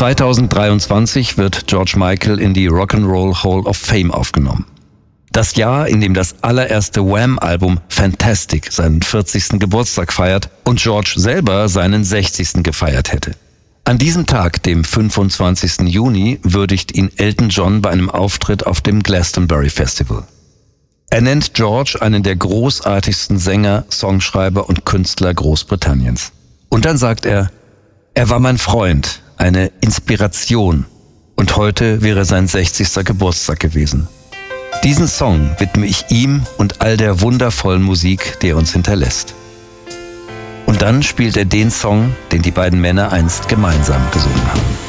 2023 wird George Michael in die Rock'n'Roll Hall of Fame aufgenommen. Das Jahr, in dem das allererste Wham-Album Fantastic seinen 40. Geburtstag feiert und George selber seinen 60. gefeiert hätte. An diesem Tag, dem 25. Juni, würdigt ihn Elton John bei einem Auftritt auf dem Glastonbury Festival. Er nennt George einen der großartigsten Sänger, Songschreiber und Künstler Großbritanniens. Und dann sagt er war mein Freund, eine Inspiration. Und heute wäre sein 60. Geburtstag gewesen. Diesen Song widme ich ihm und all der wundervollen Musik, die er uns hinterlässt. Und dann spielt er den Song, den die beiden Männer einst gemeinsam gesungen haben.